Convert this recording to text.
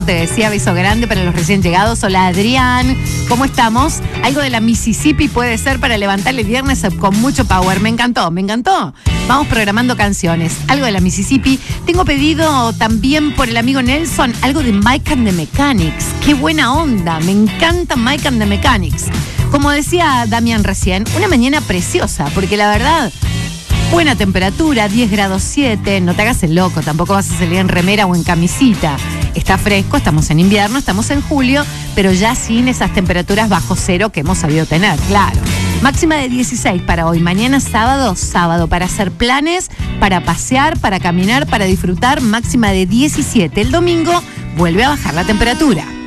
Te decía beso grande para los recién llegados. Hola Adrián, ¿cómo estamos? Algo de la Mississippi puede ser para levantarle el viernes con mucho power. Me encantó, me encantó. Vamos programando canciones. Algo de la Mississippi. Tengo pedido también por el amigo Nelson algo de Mike and the Mechanics. Qué buena onda, me encanta Mike and the Mechanics. Como decía Damián recién, una mañana preciosa, porque la verdad, buena temperatura, 10 grados 7, no te hagas el loco, tampoco vas a salir en remera o en camisita. Está fresco, estamos en invierno, estamos en julio, pero ya sin esas temperaturas bajo cero que hemos sabido tener, claro. Máxima de 16 para hoy, mañana sábado para hacer planes, para pasear, para caminar, para disfrutar, máxima de 17. El domingo vuelve a bajar la temperatura.